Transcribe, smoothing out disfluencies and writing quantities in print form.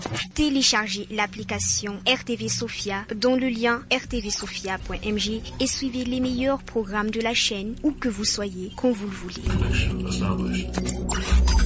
Téléchargez l'application RTV Sophia dans le lien rtvsophia.mg et suivez les meilleurs programmes de la chaîne où que vous soyez, quand vous le voulez.